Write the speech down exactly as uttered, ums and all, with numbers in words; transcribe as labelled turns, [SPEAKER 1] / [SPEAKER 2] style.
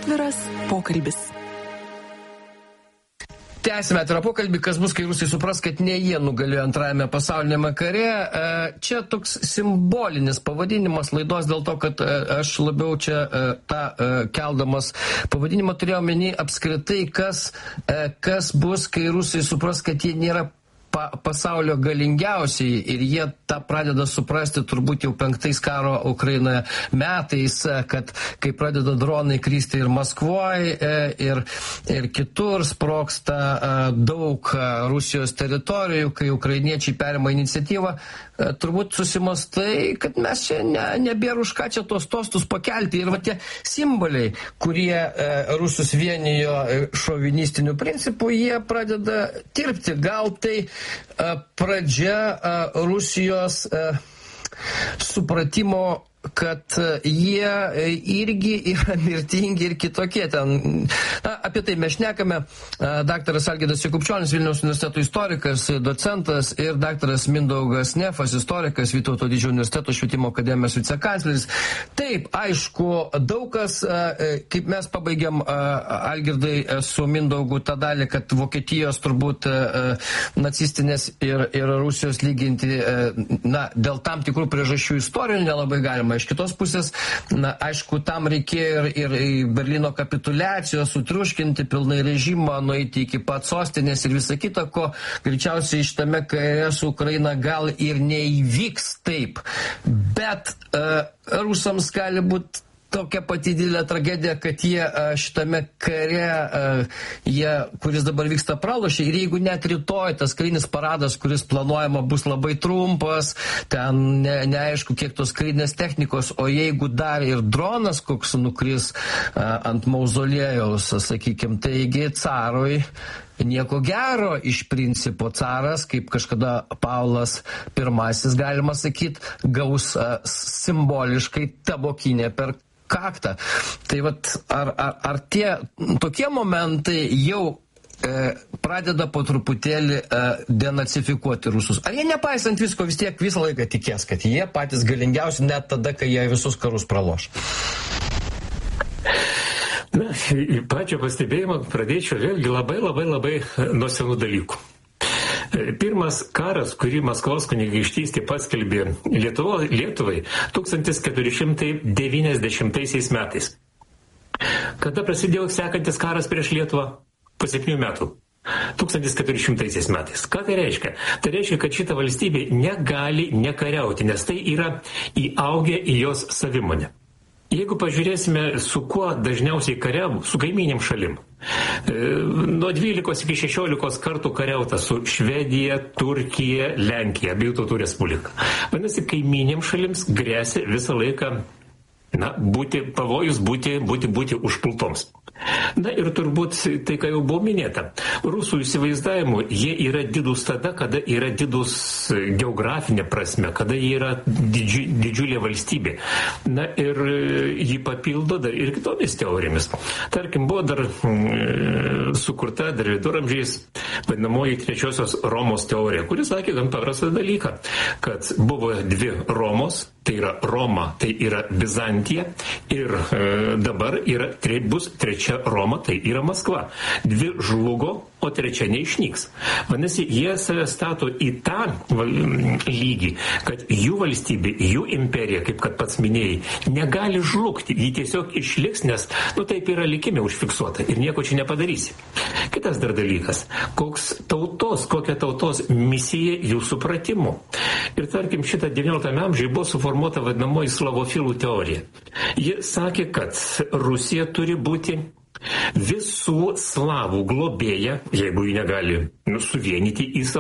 [SPEAKER 1] Atviras pokalbis.
[SPEAKER 2] Tęsime atvirą pokalbį, kas bus, kai rusai supras, kad ne jie nugalėjo antrajame pasaulinėme kare. Čia toks simbolinis pavadinimas laidos dėl to, kad aš labiau čia tą keldamas pavadinimą turėjau omeny apskritai, kas, kas bus, kai rusai supras, kad jie nėra pasaulio galingiausiai ir jie tą pradeda suprasti turbūt jau penktais karo Ukrainoje metais, kad kai pradeda dronai kristi ir Maskvoje, ir, ir kitur sprogsta daug Rusijos teritorijų, kai ukrainiečiai perima iniciatyvą, turbūt susimastai, kad mes čia ne, nebėra už ką čia tos tostus pakelti. Ir va tie simboliai, kurie rusus vienijo šovinistiniu principu, jie pradeda tirpti. Gal tai pradžia Rusijos supratimo, kad jie irgi yra mirtingi ir kitokie ten. Na, apie tai mes šnekame. Daktaras Algirdas Jakubčionis, Vilniaus universiteto istorikas, docentas, ir daktaras Mindaugas Nefas, istorikas, Vytauto Didžiojo universiteto švietimo akademijos vicekancleris. Taip, aišku, daug kas, kaip mes pabaigėm, Algirdai, su Mindaugu tą dalį, kad Vokietijos turbūt nacistinės ir, ir Rusijos lyginti, na, dėl tam tikrų priežasčių istorinių nelabai galima. Iš kitos pusės, na, aišku, tam reikėjo ir, ir Berlyno kapituliacijos, sutriuškinti pilnai režimą, nueiti iki pat sostinės ir visą kitą, ko greičiausiai šitame kare su Ukraina gal ir neįvyks taip. Bet uh, rusams gali būti tokia pati didelė tragedija, kad jie šitame kare, jie, kuris dabar vyksta, pralošė. Ir jeigu net rytoj tas karinis paradas, kuris planuojama, bus labai trumpas, ten ne, neaišku, kiek tos karinės technikos, o jeigu dar ir dronas koks nukris ant mauzolėjaus, sakykime, taigi carui nieko gero iš principo. Caras, kaip kažkada Paulas pirmasis, galima sakyti, gaus simboliškai tabokinę per kaktą. Tai vat, ar, ar, ar tie tokie momentai jau e, pradeda po truputėlį e, denacifikuoti rusus? Ar jie nepaisant visko vis tiek visą laiką tikės, kad jie patys galingiausi net tada, kai jie visus karus praloš?
[SPEAKER 3] Na, į pačią pastebėjimą pradėčiau vėlgi labai labai labai nuo senų dalykų. Pirmas karas, kurį Maskvos kunigaikštystė paskelbė Lietuvo, Lietuvai tūkstantis keturi šimtai devyniasdešimtaisiais metais. Kada prasidėjo sekantis karas prieš Lietuvą? Po septynių metų. tūkstantis keturi šimtaisiais metais. Ką tai reiškia? Tai reiškia, kad šita valstybė negali nekariauti, nes tai yra įaugę į jos savimonę. Jeigu pažiūrėsime, su kuo dažniausiai kariavo, su kaimynėm šalim. Nuo dvylikos iki šešiolikos kartų kariauta su Švedija, Turkija, Lenkija, abiejų tautų respublika. Vadinasi, kaimynėm šalims grėsia visą laiką, na, būti pavojus, būti, būti, būti užpultoms. Na ir turbūt tai, ką jau buvo minėta, rusų įsivaizdavimu jie yra didūs tada, kada yra didūs geografinė prasme, kada jie yra didži, didžiulė valstybė. Na ir jį papildo dar ir kitomis teorijomis. Tarkim, buvo dar mm, sukurta dar viduramžiais vadinamoji trečiosios Romos teorija, kuris sakė gan paprastą dalyką, kad buvo dvi Romos, tai yra Roma, tai yra Bizantija, ir e, dabar yra, tre, bus trečia Roma, tai yra Maskva. Dvi žlugo, o trečia neišnyks. Vadinasi, jie save stato į tą lygį, kad jų valstybė, jų imperija, kaip kad pats minėjai, negali žlugti. Ji tiesiog išliks, nes, nu, taip yra likime užfiksuota ir nieko čia nepadarysi. Kitas dar dalykas, koks tautos, kokia tautos misija jų supratimu. Ir tarkim, šitą devynioliktame amžiuje buvo suformuota vadinamoji slavofilų teorija. Ji sakė, kad Rusija turi būti visų slavų globėja, jeigu jį negali nu, suvienyti į savo